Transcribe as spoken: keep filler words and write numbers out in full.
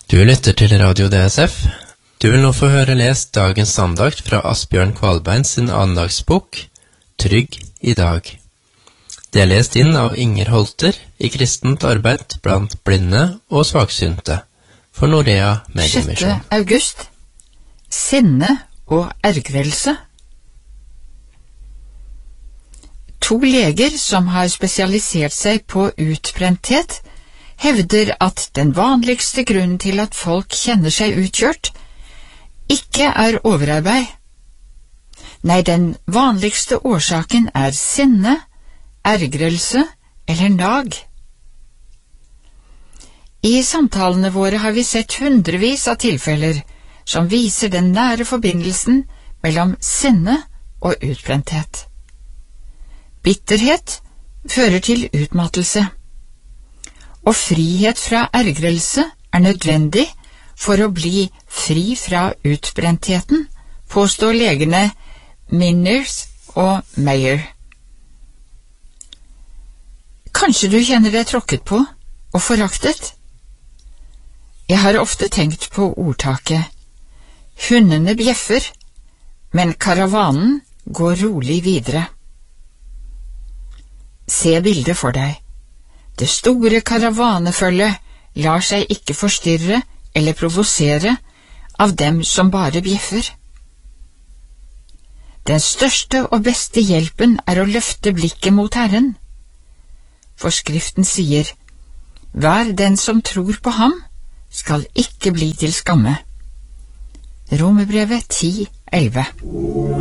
Du lytter til Radio D S F. Du vil nå få høre lest dagens andakt fra Asbjørn Kvalbein sin andagsbok, Trygg i dag. Det er lest inn av Inger Holter i kristent arbeid blant blinde og svaksynte for Norea Mediemission. sjette august. Sinne og ergrelse. To leger som har spesialisert seg på utbrenthet, hevder at den vanligste grunnen til at folk kjenner seg utkjørt, ikke er overarbeid. Nei, den vanligste årsaken er sinne, ergrelse eller nag. I samtalene våre har vi sett hundrevis av tilfeller som viser den nære forbindelsen mellom sinne og utbrenthet. Bitterhet fører til utmattelse, og frihet fra ergrelse er nødvendig for å bli fri fra utbrentheten, påstår legene Minners og Meyer. Kanskje du kjenner deg tråkket på og foraktet? Jeg har ofte tenkt på ordtaket «Hundene bjeffer, men karavanen går rolig videre». Se bildet for deg. Det store karavanefølget lar seg ikke forstyrre eller provosere av dem som bare bjeffer. Den største og beste hjelpen er å løfte blikket mot Herren. For Skriften sier, «Hver den som tror på ham, skal ikke bli til skamme». Romerbrevet ti elleve.